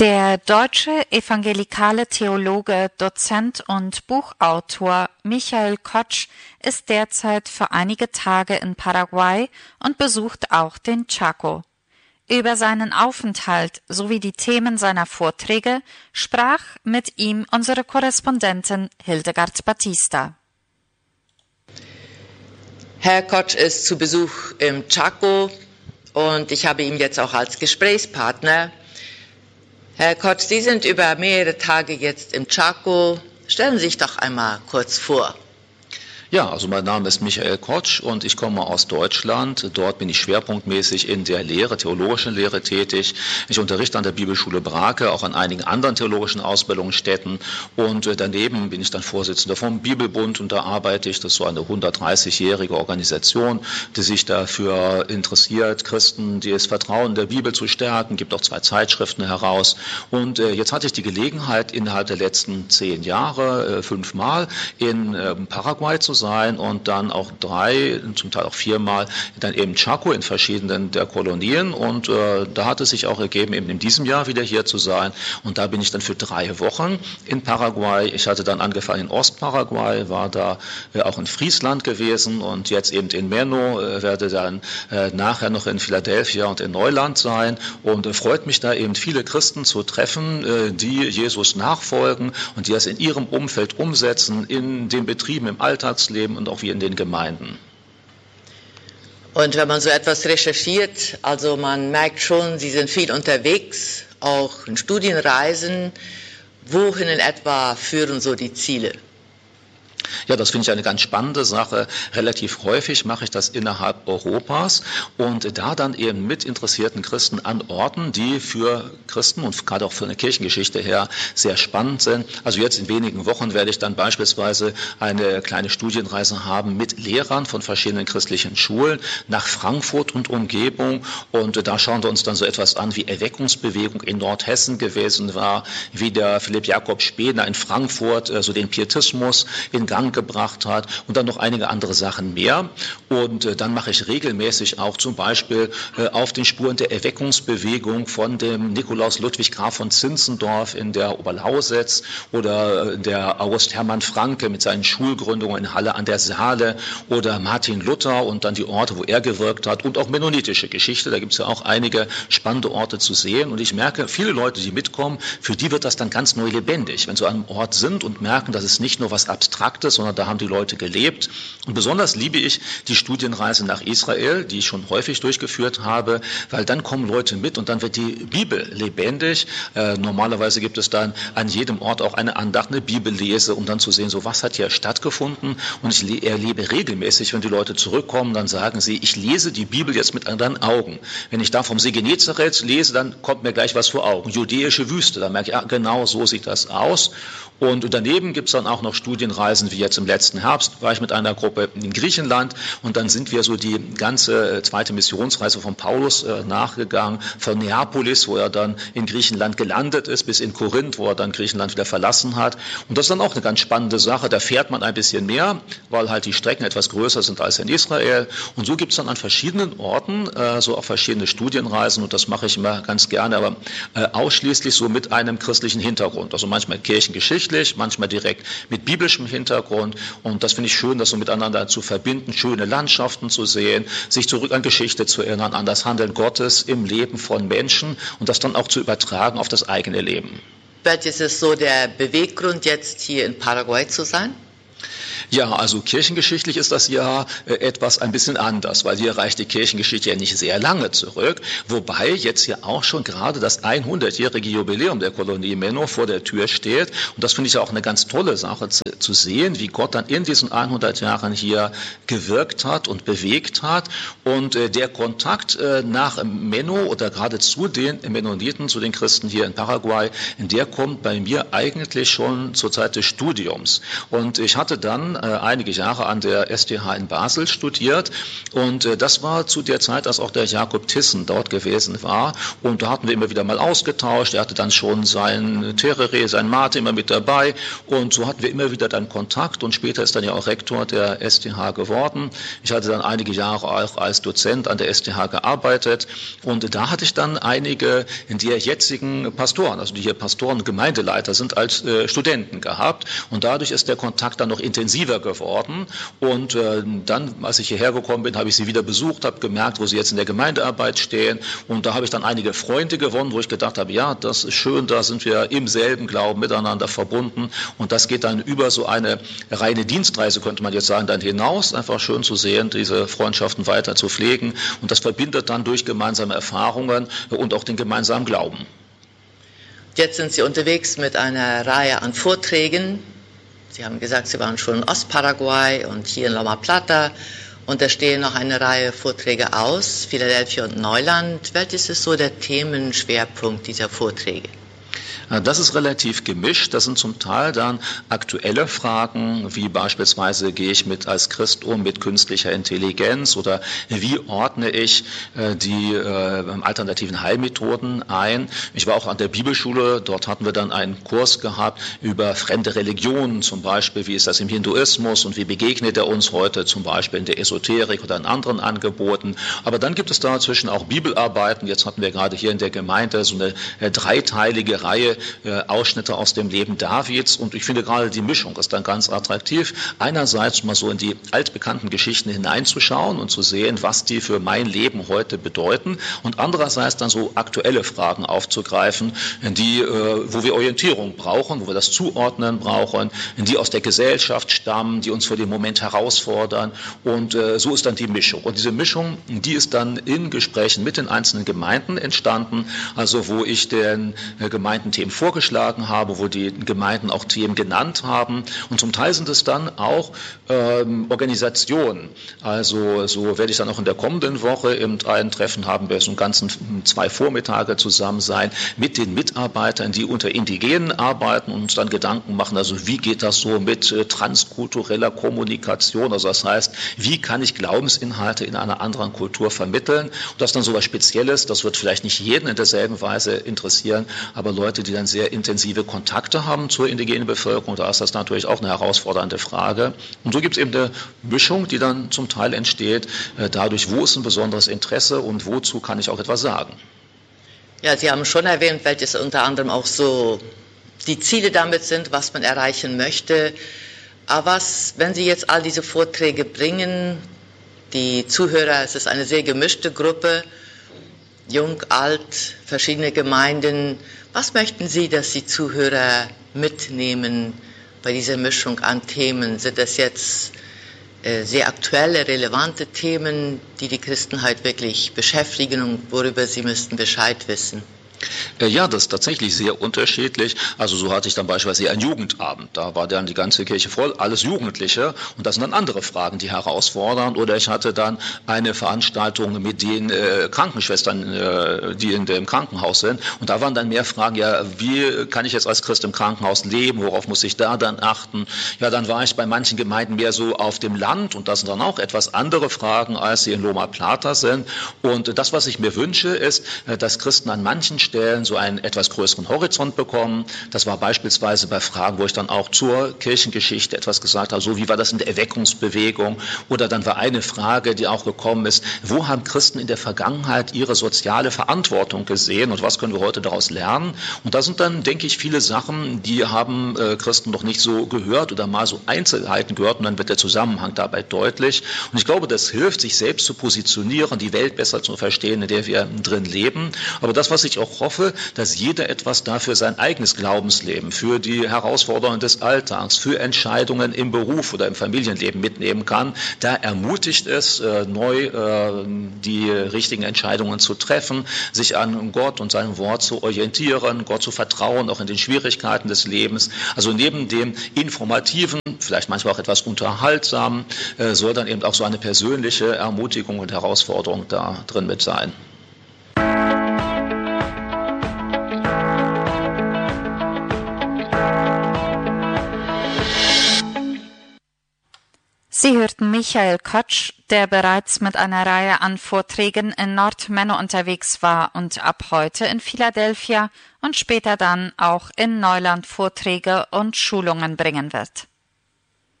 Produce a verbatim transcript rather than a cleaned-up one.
Der deutsche evangelikale Theologe, Dozent und Buchautor Michael Kotsch ist derzeit für einige Tage in Paraguay und besucht auch den Chaco. Über seinen Aufenthalt sowie die Themen seiner Vorträge sprach mit ihm unsere Korrespondentin Hildegard Batista. Herr Kotsch ist zu Besuch im Chaco und ich habe ihn jetzt auch als Gesprächspartner. Herr Kotsch, Sie sind über mehrere Tage jetzt im Chaco. Stellen Sie sich doch einmal kurz vor. Ja, also mein Name ist Michael Kotsch und ich komme aus Deutschland. Dort bin ich schwerpunktmäßig in der Lehre, theologischen Lehre tätig. Ich unterrichte an der Bibelschule Brake, auch an einigen anderen theologischen Ausbildungsstätten. Und daneben bin ich dann Vorsitzender vom Bibelbund und da arbeite ich. Das ist so eine hundertdreißigjährige Organisation, die sich dafür interessiert, Christen, die das Vertrauen der Bibel zu stärken. Gibt auch zwei Zeitschriften heraus. Und jetzt hatte ich die Gelegenheit, innerhalb der letzten zehn Jahre, fünfmal in Paraguay zu sein. sein und dann auch drei, zum Teil auch viermal dann eben Chaco in verschiedenen der Kolonien und äh, da hat es sich auch ergeben, eben in diesem Jahr wieder hier zu sein und da bin ich dann für drei Wochen in Paraguay. Ich hatte dann angefangen in Ostparaguay, war da äh, auch in Friesland gewesen und jetzt eben in Meno, äh, werde dann äh, nachher noch in Philadelphia und in Neuland sein und äh, freut mich da eben viele Christen zu treffen, äh, die Jesus nachfolgen und die das in ihrem Umfeld umsetzen, in den Betrieben, im Alltagsleben und auch wie in den Gemeinden. Und wenn man so etwas recherchiert, also man merkt schon, Sie sind viel unterwegs, auch in Studienreisen. Wohin in etwa führen so die Ziele? Ja, das finde ich eine ganz spannende Sache. Relativ häufig mache ich das innerhalb Europas und da dann eben mit interessierten Christen an Orten, die für Christen und gerade auch für eine Kirchengeschichte her sehr spannend sind. Also jetzt in wenigen Wochen werde ich dann beispielsweise eine kleine Studienreise haben mit Lehrern von verschiedenen christlichen Schulen nach Frankfurt und Umgebung und da schauen wir uns dann so etwas an, wie Erweckungsbewegung in Nordhessen gewesen war, wie der Philipp Jakob Spener in Frankfurt so den Pietismus in Gang gebracht hat und dann noch einige andere Sachen mehr. Und äh, dann mache ich regelmäßig auch zum Beispiel äh, auf den Spuren der Erweckungsbewegung von dem Nikolaus Ludwig Graf von Zinzendorf in der Oberlausitz oder äh, der August Hermann Franke mit seinen Schulgründungen in Halle an der Saale oder Martin Luther und dann die Orte, wo er gewirkt hat und auch mennonitische Geschichte. Da gibt es ja auch einige spannende Orte zu sehen. Und ich merke, viele Leute, die mitkommen, für die wird das dann ganz neu lebendig, wenn sie an einem Ort sind und merken, dass es nicht nur was Abstraktes, sondern da haben die Leute gelebt. Und besonders liebe ich die Studienreise nach Israel, die ich schon häufig durchgeführt habe, weil dann kommen Leute mit und dann wird die Bibel lebendig. Äh, normalerweise gibt es dann an jedem Ort auch eine Andacht, eine Bibellese, um dann zu sehen, so was hat hier stattgefunden. Und ich erlebe regelmäßig, wenn die Leute zurückkommen, dann sagen sie, ich lese die Bibel jetzt mit anderen Augen. Wenn ich da vom See Genezareth lese, dann kommt mir gleich was vor Augen. Judäische Wüste, da merke ich, ja, genau so sieht das aus. Und daneben gibt es dann auch noch Studienreisen, wie jetzt im letzten Herbst war ich mit einer Gruppe in Griechenland und dann sind wir so die ganze zweite Missionsreise von Paulus äh, nachgegangen, von Neapolis, wo er dann in Griechenland gelandet ist, bis in Korinth, wo er dann Griechenland wieder verlassen hat. Und das ist dann auch eine ganz spannende Sache, da fährt man ein bisschen mehr, weil halt die Strecken etwas größer sind als in Israel. Und so gibt es dann an verschiedenen Orten äh, so auch verschiedene Studienreisen und das mache ich immer ganz gerne, aber äh, ausschließlich so mit einem christlichen Hintergrund, also manchmal kirchengeschichtlich, manchmal direkt mit biblischem Hintergrund und das finde ich schön, das so miteinander zu verbinden, schöne Landschaften zu sehen, sich zurück an Geschichte zu erinnern, an das Handeln Gottes im Leben von Menschen und das dann auch zu übertragen auf das eigene Leben. Welches ist so der Beweggrund, jetzt hier in Paraguay zu sein? Ja, also kirchengeschichtlich ist das ja äh, etwas ein bisschen anders, weil hier reicht die Kirchengeschichte ja nicht sehr lange zurück, wobei jetzt ja auch schon gerade das hundertjährige Jubiläum der Kolonie Meno vor der Tür steht und das finde ich ja auch eine ganz tolle Sache zu, zu sehen, wie Gott dann in diesen hundert Jahren hier gewirkt hat und bewegt hat und äh, der Kontakt äh, nach Meno oder gerade zu den Mennoniten, zu den Christen hier in Paraguay, der kommt bei mir eigentlich schon zur Zeit des Studiums und ich hatte dann äh, einige Jahre an der S T H in Basel studiert und äh, das war zu der Zeit, als auch der Jakob Thyssen dort gewesen war und da hatten wir immer wieder mal ausgetauscht. Er hatte dann schon sein Terere, sein Mate immer mit dabei und so hatten wir immer wieder dann Kontakt und später ist dann ja auch Rektor der S T H geworden. Ich hatte dann einige Jahre auch als Dozent an der S T H gearbeitet und da hatte ich dann einige der jetzigen Pastoren, also die hier Pastoren und Gemeindeleiter sind, als äh, Studenten gehabt und dadurch ist der Kontakt dann noch intensiver geworden und äh, dann, als ich hierher gekommen bin, habe ich sie wieder besucht, habe gemerkt, wo sie jetzt in der Gemeindearbeit stehen und da habe ich dann einige Freunde gewonnen, wo ich gedacht habe, ja, das ist schön, da sind wir im selben Glauben miteinander verbunden und das geht dann über so eine reine Dienstreise, könnte man jetzt sagen, dann hinaus, einfach schön zu sehen, diese Freundschaften weiter zu pflegen und das verbindet dann durch gemeinsame Erfahrungen und auch den gemeinsamen Glauben. Jetzt sind Sie unterwegs mit einer Reihe an Vorträgen. Sie haben gesagt, Sie waren schon in Ostparaguay und hier in Loma Plata. Und da stehen noch eine Reihe Vorträge aus, Philadelphia und Neuland. Welches ist so der Themenschwerpunkt dieser Vorträge? Das ist relativ gemischt. Das sind zum Teil dann aktuelle Fragen, wie beispielsweise gehe ich mit als Christ um mit künstlicher Intelligenz oder wie ordne ich äh, die äh, alternativen Heilmethoden ein. Ich war auch an der Bibelschule, dort hatten wir dann einen Kurs gehabt über fremde Religionen, zum Beispiel, wie ist das im Hinduismus und wie begegnet er uns heute, zum Beispiel in der Esoterik oder in anderen Angeboten. Aber dann gibt es dazwischen auch Bibelarbeiten. Jetzt hatten wir gerade hier in der Gemeinde so eine äh, dreiteilige Reihe Äh, Ausschnitte aus dem Leben Davids und ich finde gerade die Mischung ist dann ganz attraktiv. Einerseits mal so in die altbekannten Geschichten hineinzuschauen und zu sehen, was die für mein Leben heute bedeuten und andererseits dann so aktuelle Fragen aufzugreifen, die, äh, wo wir Orientierung brauchen, wo wir das Zuordnen brauchen, die aus der Gesellschaft stammen, die uns für den Moment herausfordern und äh, so ist dann die Mischung. Und diese Mischung, die ist dann in Gesprächen mit den einzelnen Gemeinden entstanden, also wo ich den äh, Gemeinden Themen vorgeschlagen habe, wo die Gemeinden auch Themen genannt haben und zum Teil sind es dann auch ähm, Organisationen. Also so werde ich dann auch in der kommenden Woche im ein Treffen haben, wir so einen ganzen zwei Vormittage zusammen sein mit den Mitarbeitern, die unter Indigenen arbeiten und uns dann Gedanken machen, also wie geht das so mit äh, transkultureller Kommunikation, also das heißt, wie kann ich Glaubensinhalte in einer anderen Kultur vermitteln und das ist dann so was Spezielles, das wird vielleicht nicht jeden in derselben Weise interessieren, aber Leute, die dann sehr intensive Kontakte haben zur indigenen Bevölkerung, da ist das natürlich auch eine herausfordernde Frage. Und so gibt es eben eine Mischung, die dann zum Teil entsteht, dadurch, wo ist ein besonderes Interesse und wozu kann ich auch etwas sagen. Ja, Sie haben schon erwähnt, welches unter anderem auch so die Ziele damit sind, was man erreichen möchte. Aber was, wenn Sie jetzt all diese Vorträge bringen, die Zuhörer, es ist eine sehr gemischte Gruppe, jung, alt, verschiedene Gemeinden. Was möchten Sie, dass die Zuhörer mitnehmen bei dieser Mischung an Themen? Sind das jetzt äh, sehr aktuelle, relevante Themen, die die Christenheit wirklich beschäftigen und worüber Sie müssten Bescheid wissen? Ja, das ist tatsächlich sehr unterschiedlich. Also so hatte ich dann beispielsweise einen Jugendabend. Da war dann die ganze Kirche voll, alles Jugendliche. Und das sind dann andere Fragen, die herausfordern. Oder ich hatte dann eine Veranstaltung mit den äh, Krankenschwestern, äh, die in dem Krankenhaus sind. Und da waren dann mehr Fragen, ja, wie kann ich jetzt als Christ im Krankenhaus leben? Worauf muss ich da dann achten? Ja, dann war ich bei manchen Gemeinden mehr so auf dem Land. Und das sind dann auch etwas andere Fragen, als sie in Loma Plata sind. Und das, was ich mir wünsche, ist, dass Christen an manchen Stellen so einen etwas größeren Horizont bekommen. Das war beispielsweise bei Fragen, wo ich dann auch zur Kirchengeschichte etwas gesagt habe, so wie war das in der Erweckungsbewegung? Oder dann war eine Frage, die auch gekommen ist, wo haben Christen in der Vergangenheit ihre soziale Verantwortung gesehen und was können wir heute daraus lernen? Und da sind dann, denke ich, viele Sachen, die haben äh, Christen noch nicht so gehört oder mal so Einzelheiten gehört und dann wird der Zusammenhang dabei deutlich. Und ich glaube, das hilft, sich selbst zu positionieren, die Welt besser zu verstehen, in der wir drin leben. Aber das, was ich auch hoffe, dass jeder etwas dafür sein eigenes Glaubensleben, für die Herausforderungen des Alltags, für Entscheidungen im Beruf oder im Familienleben mitnehmen kann, da ermutigt es, neu die richtigen Entscheidungen zu treffen, sich an Gott und seinem Wort zu orientieren, Gott zu vertrauen, auch in den Schwierigkeiten des Lebens. Also neben dem informativen, vielleicht manchmal auch etwas unterhaltsamen, soll dann eben auch so eine persönliche Ermutigung und Herausforderung da drin mit sein. Sie hörten Michael Kotsch, der bereits mit einer Reihe an Vorträgen in Nordmenno unterwegs war und ab heute in Philadelphia und später dann auch in Neuland Vorträge und Schulungen bringen wird.